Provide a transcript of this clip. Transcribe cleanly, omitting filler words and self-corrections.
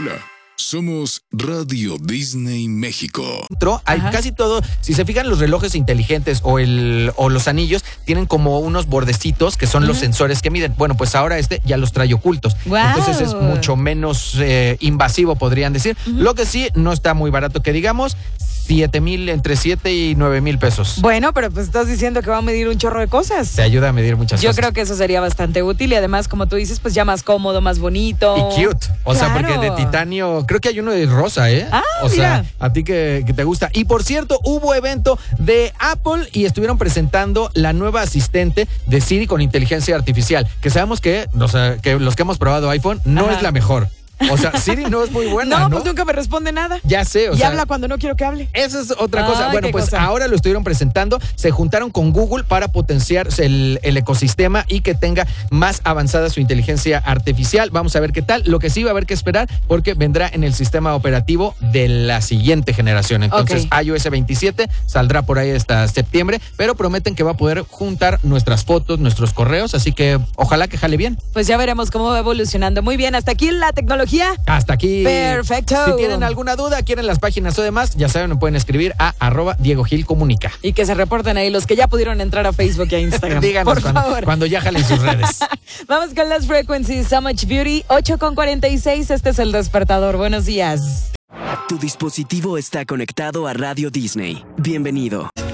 Hola, somos Radio Disney México. Hay casi todo, si se fijan, los relojes inteligentes o los anillos tienen como unos bordecitos que son los sensores que miden. Bueno, pues ahora ya los trae ocultos. Wow. Entonces es mucho menos invasivo, podrían decir. Lo que sí, no está muy barato, que digamos, 7,000, entre 7 y 9,000 pesos. Bueno, pero pues estás diciendo que va a medir un chorro de cosas. Te ayuda a medir muchas Yo cosas. creo que eso sería bastante útil y además, como tú dices, pues ya más cómodo, más bonito. Y cute. O sea, porque de Claro. titanio, creo que hay uno de rosa, ¿eh? O sea, mira. a ti que te gusta. Y por cierto, hubo evento de Apple y estuvieron presentando la nueva asistente de Siri con inteligencia artificial. Que sabemos que, que los que hemos probado iPhone no es la mejor. O sea, Siri no es muy buena, ¿no? No, pues nunca me responde nada. Ya sé, o Y sea, habla cuando no quiero que hable. esa es otra cosa. Ay, Bueno, qué pues cosa. ahora lo estuvieron presentando. Se juntaron con Google para potenciar el ecosistema y que tenga más avanzada su inteligencia artificial. Vamos a ver qué tal. Lo que sí va a haber que esperar porque vendrá en el sistema operativo de la siguiente generación. Entonces, iOS 27 saldrá por ahí hasta septiembre, pero prometen que va a poder juntar nuestras fotos, nuestros correos. Así que ojalá que jale bien. Pues ya veremos cómo va evolucionando. Muy bien, hasta aquí la tecnología. Hasta aquí. Perfecto. Si tienen alguna duda, quieren las páginas o demás, ya saben, me pueden escribir a @DiegoGilComunica. Y que se reporten ahí los que ya pudieron entrar a Facebook y a Instagram. Díganos por favor. cuando ya jalen sus redes. Vamos con las frequencies. So Much Beauty, 8:46. Este es el despertador. Buenos días. Tu dispositivo está conectado a Radio Disney. Bienvenido.